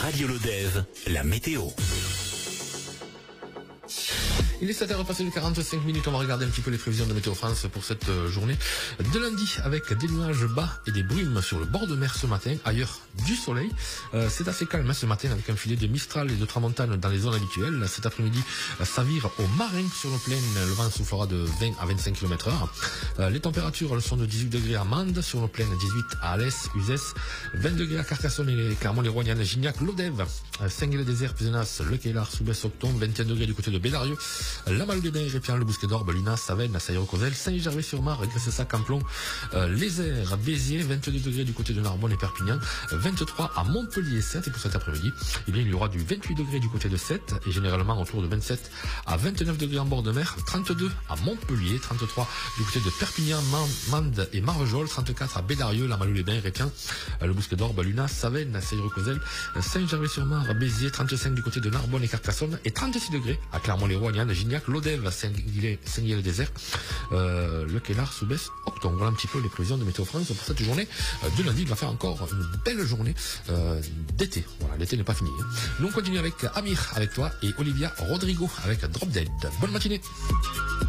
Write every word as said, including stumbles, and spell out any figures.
Radio Lodève, la météo. Il est sept heures passé de quarante-cinq minutes, on va regarder un petit peu les prévisions de Météo France pour cette journée de lundi avec des nuages bas et des brumes sur le bord de mer ce matin, ailleurs du soleil. Euh, c'est assez calme hein, ce matin avec un filet de Mistral et de Tramontane dans les zones habituelles. Cet après-midi, ça vire au marin sur nos plaines, le vent soufflera de vingt à vingt-cinq kilomètres heure. Euh, les températures elles sont de dix-huit degrés à Mende, sur nos plaines dix-huit à Alès, Uzès, vingt degrés à Carcassonne et Clermont-les-Roignan, Gignac, Lodève, Saint-Gué-le-Désert, Pézenas, Le Quélar, Soubès, Octon, vingt et un degrés du côté de Bédarieux, la Malou-des-Bains, Répian, le Bousquet d'Orbe, Luna, Savenne, Saillero-Cosel, Saint-Gervais-sur-Mar, Gressessac, Camplon, euh, Lézère, Béziers, vingt-deux degrés du côté de Narbonne et Perpignan, vingt-trois à Montpellier, sept, et pour cet après-midi, eh bien, il y aura du vingt-huit degrés du côté de Sète, et généralement autour de vingt-sept à vingt-neuf degrés en bord de mer, trente-deux à Montpellier, trente-trois du côté de Perpignan, Mende et Marvejols, trente-quatre à Bédarieux, la Malou-les-Bains, Répian, le Bousquet d'Orbe, Luna, Savenne, Saillero-Cosel, Saint-Gervais-sur-Mar, Béziers, trente-cinq du côté de Narbonne et Carcassonne, et trente-six degrés à Clermont-les-Roignan, Gignac, Lodève, Saint-Gué-le-Désert, euh, Le Quélar, Soubès, Octon. Voilà un petit peu les prévisions de Météo France pour cette journée euh, de lundi. Il va faire encore une belle journée euh, d'été. Voilà, l'été n'est pas fini. Hein. Nous on continue avec Amir avec toi et Olivia Rodrigo avec Drop Dead. Bonne matinée.